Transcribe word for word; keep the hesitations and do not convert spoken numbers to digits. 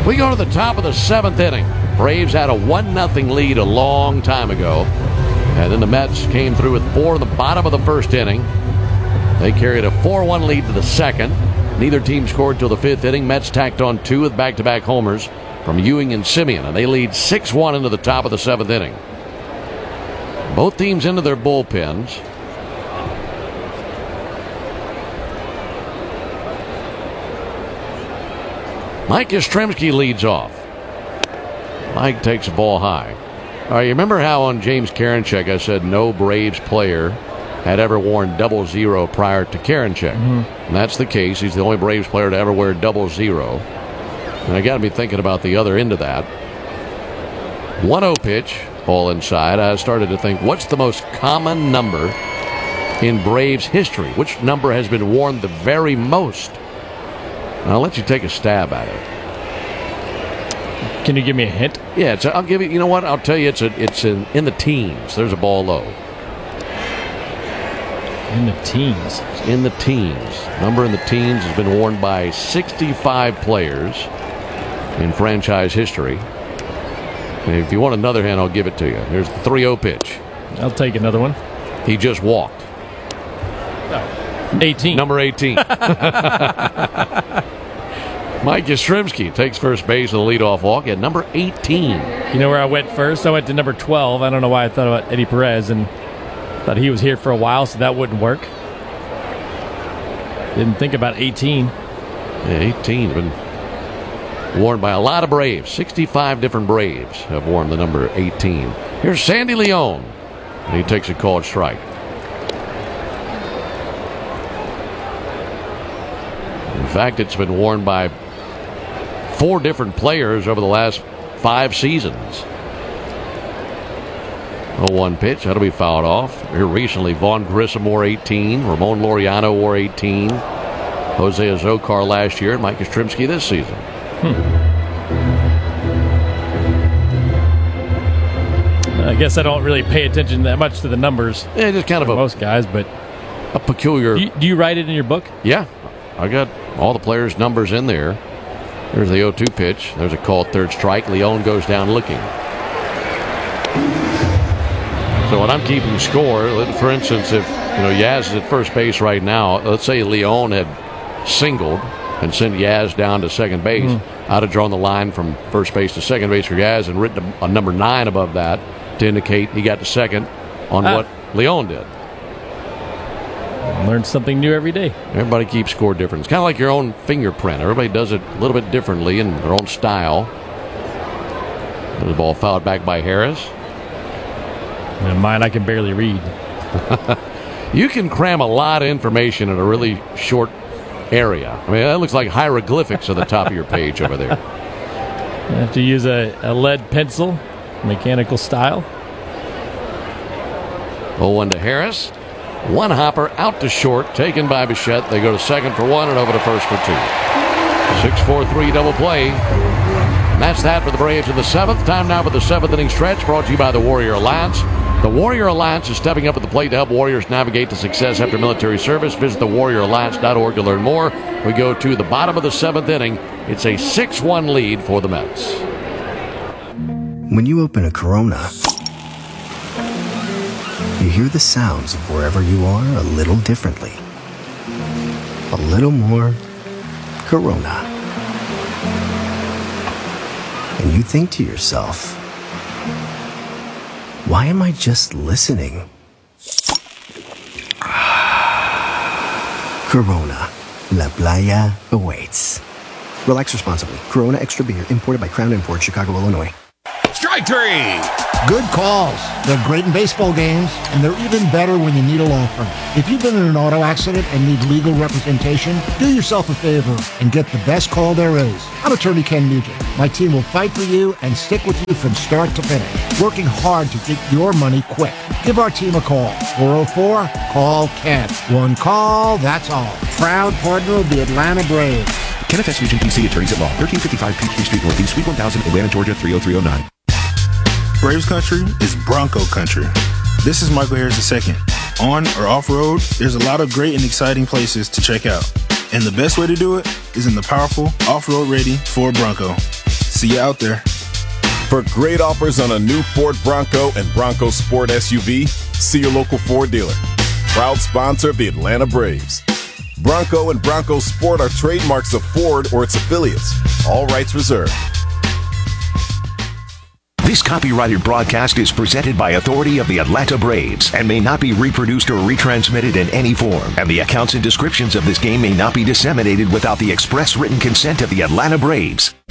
We go to the top of the seventh inning. Braves had a one nothing lead a long time ago. And then the Mets came through with four in the bottom of the first inning. They carried a four one lead to the second. Neither team scored till the fifth inning. Mets tacked on two with back-to-back homers from Ewing and Simeon, and they lead six one into the top of the seventh inning. Both teams into their bullpens. Mike Yastrzemski leads off. Mike takes the ball high. All right, you remember how on James Karinchak I said no Braves player had ever worn double zero prior to Karinchak? Mm-hmm. And that's the case. He's the only Braves player to ever wear double zero. And I got to be thinking about the other end of that. one oh pitch, ball inside. I started to think, what's the most common number in Braves history? Which number has been worn the very most? And I'll let you take a stab at it. Can you give me a hint? Yeah, it's a, I'll give you. You know what? I'll tell you. It's a, it's in, in the teens. There's a ball low. In the teens. It's in the teens. Number in the teens has been worn by sixty-five players in franchise history. And if you want another hint, I'll give it to you. Here's the three oh pitch. I'll take another one. He just walked. Oh. eighteen. Number eighteen. Mike Yastrzemski takes first base with a leadoff walk at number eighteen. You know where I went first? I went to number twelve. I don't know why I thought about Eddie Perez and thought he was here for a while, so that wouldn't work. Didn't think about eighteen. Yeah, eighteen been worn by a lot of Braves. sixty-five different Braves have worn the number eighteen. Here's Sandy Leon. And he takes a called strike. In fact, it's been worn by four different players over the last five seasons. oh one pitch. That'll be fouled off. Here recently, Vaughn Grissom wore eighteen. Ramon Laureano wore eighteen. Jose Azocar last year. And Mike Yastrzemski this season. Hmm. I guess I don't really pay attention that much to the numbers. Yeah, just kind of a, most guys, but a peculiar. Do you, do you write it in your book? Yeah, I got all the players' numbers in there. There's the oh two pitch. There's a called third strike. Leon goes down looking. So when I'm keeping score, for instance, if you know Yaz is at first base right now, let's say Leon had singled and sent Yaz down to second base, mm-hmm. I'd have drawn the line from first base to second base for Yaz and written a, a number nine above that to indicate he got to second on ah. what Leon did. Learn something new every day. Everybody keeps score different. It's kind of like your own fingerprint. Everybody does it a little bit differently in their own style. There's the ball fouled back by Harris. And mine, I can barely read. You can cram a lot of information in a really short area. I mean, that looks like hieroglyphics at the top of your page over there. You have to use a, a lead pencil, mechanical style. oh one to Harris. One hopper out to short, taken by Bichette. They go to second for one and over to first for two. six four three double play. And that's that for the Braves in the seventh. Time now for the seventh inning stretch, brought to you by the Warrior Alliance. The Warrior Alliance is stepping up at the plate to help warriors navigate to success after military service. Visit the warrior alliance dot org to learn more. We go to the bottom of the seventh inning. It's a six one lead for the Mets. When you open a Corona, you hear the sounds of wherever you are a little differently. A little more Corona. And you think to yourself, why am I just listening? Corona. La Playa awaits. Relax responsibly. Corona Extra Beer, imported by Crown Imports, Chicago, Illinois. Strike three! Good calls. They're great in baseball games, and they're even better when you need a law firm. If you've been in an auto accident and need legal representation, do yourself a favor and get the best call there is. I'm attorney Ken Nugent. My team will fight for you and stick with you from start to finish, working hard to get your money quick. Give our team a call. four oh four, call Ken. One call, that's all. Proud partner of the Atlanta Braves. Ken F S Nugent, P C, Attorneys at Law, thirteen fifty-five Peachtree Street Northeast, Suite one thousand, Atlanta, Georgia, three oh three oh nine. Braves country is Bronco country. This is Michael Harris the second. On or off-road, there's a lot of great and exciting places to check out. And the best way to do it is in the powerful, off-road ready Ford Bronco. See you out there. For great offers on a new Ford Bronco and Bronco Sport S U V, see your local Ford dealer. Proud sponsor of the Atlanta Braves. Bronco and Bronco Sport are trademarks of Ford or its affiliates. All rights reserved. This copyrighted broadcast is presented by authority of the Atlanta Braves and may not be reproduced or retransmitted in any form. And the accounts and descriptions of this game may not be disseminated without the express written consent of the Atlanta Braves.